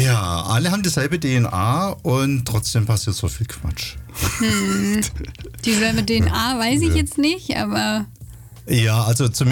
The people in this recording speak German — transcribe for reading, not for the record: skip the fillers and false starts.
Ja, alle haben dieselbe DNA und trotzdem passiert so viel Quatsch. Dieselbe DNA weiß ich jetzt nicht, aber... Ja, also zumindest